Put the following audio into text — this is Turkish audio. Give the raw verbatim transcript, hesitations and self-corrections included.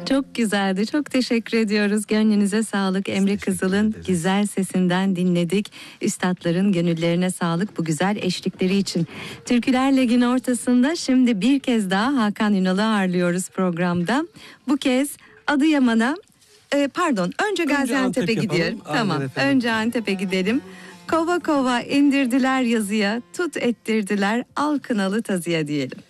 Çok güzeldi. Çok teşekkür ediyoruz. Gönlünüze sağlık. Emre Kızıl'ın güzel sesinden dinledik. Üstadların gönüllerine sağlık bu güzel eşlikleri için. Türküler Ligi'nin ortasında şimdi bir kez daha Hakan Ünal'ı ağırlıyoruz programda. Bu kez Adıyaman'a e, pardon önce Gaziantep'e gidiyorum. Tamam. Önce Antep'e gidelim. Kova kova indirdiler yazıya, tut ettirdiler al kınalı tazıya diyelim.